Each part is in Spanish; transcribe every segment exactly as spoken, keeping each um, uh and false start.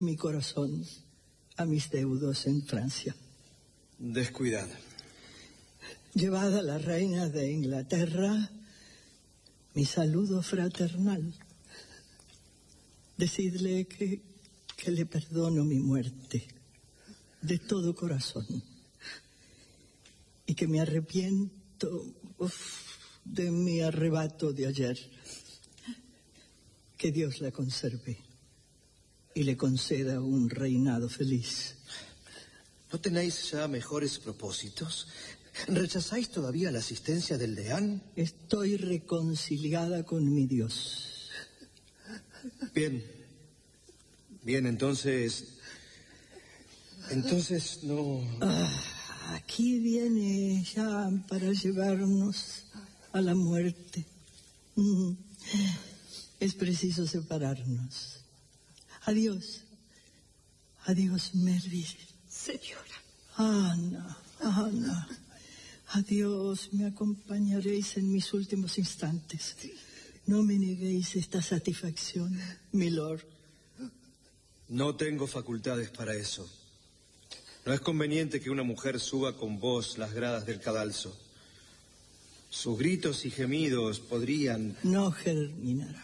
mi corazón a mis deudos en Francia. Descuidada. Llevad a la reina de Inglaterra mi saludo fraternal. Decidle que, que le perdono mi muerte de todo corazón y que me arrepiento uf, de mi arrebato de ayer. Que Dios la conserve y le conceda un reinado feliz. ¿No tenéis ya mejores propósitos? ¿Rechazáis todavía la asistencia del deán? Estoy reconciliada con mi Dios. Bien. Bien, entonces... Entonces no... Ah, aquí viene ya para llevarnos a la muerte. Mm. Es preciso separarnos. Adiós. Adiós, Mervyn. Señora. Ana, Ana. Adiós, me acompañaréis en mis últimos instantes. No me neguéis esta satisfacción, milord. No tengo facultades para eso. No es conveniente que una mujer suba con vos las gradas del cadalso. Sus gritos y gemidos podrían... No germinará.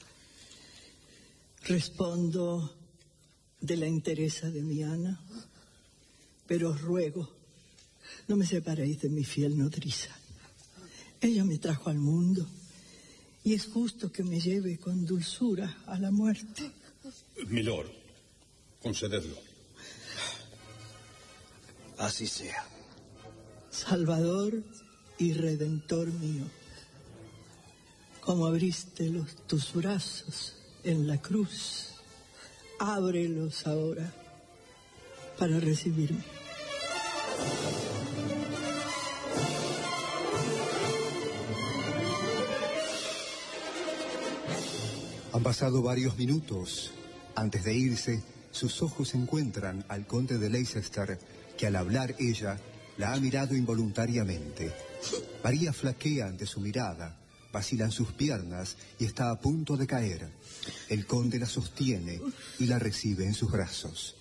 Respondo de la entereza de mi Ana, pero os ruego, no me separéis de mi fiel nodriza. Ella me trajo al mundo y es justo que me lleve con dulzura a la muerte. Milord, concededlo. Así sea. Salvador y Redentor mío, como abriste los, tus brazos en la cruz, ábrelos ahora para recibirme. Han pasado varios minutos. Antes de irse, sus ojos encuentran al conde de Leicester, que al hablar ella la ha mirado involuntariamente. María flaquea ante su mirada, vacilan sus piernas y está a punto de caer. El conde la sostiene y la recibe en sus brazos.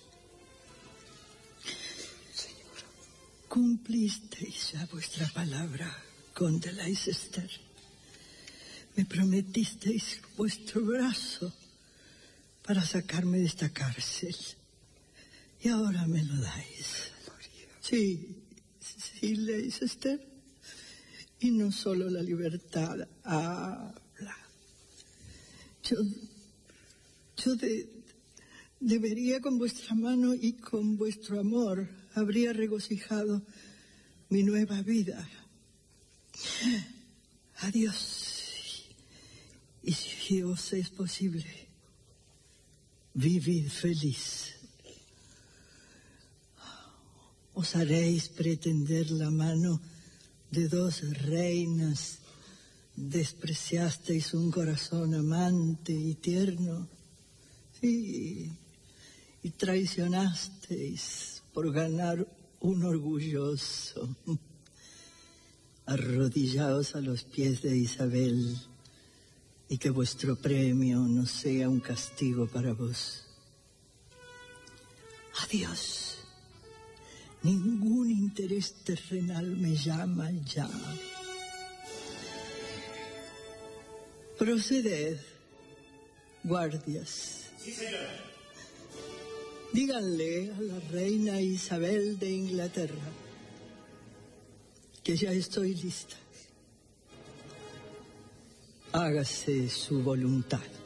Señor, cumplisteis ya vuestra palabra, conde Leicester. Me prometisteis vuestro brazo para sacarme de esta cárcel. Y ahora me lo dais. Sí, sí, Leicester. Y no solo la libertad habla. Yo, yo de, debería con vuestra mano y con vuestro amor habría regocijado mi nueva vida. Adiós. Y si os es posible, vivid feliz. Os haréis pretender la mano de dos reinas. Despreciasteis un corazón amante y tierno. Sí, y traicionasteis por ganar un orgulloso. Arrodillaos a los pies de Isabel y que vuestro premio no sea un castigo para vos. Adiós. Ningún interés terrenal me llama ya. Proceded, guardias. Sí, señora. Díganle a la reina Isabel de Inglaterra que ya estoy lista. Hágase su voluntad.